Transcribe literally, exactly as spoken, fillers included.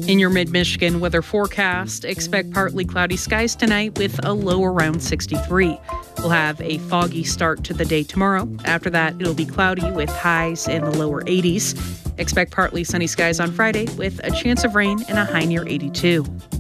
In your mid-Michigan weather forecast, expect partly cloudy skies tonight with a low around sixty-three. We'll have a foggy start to the day tomorrow. After that, it'll be cloudy with highs in the lower eighties. Expect partly sunny skies on Friday with a chance of rain and a high near eighty-two.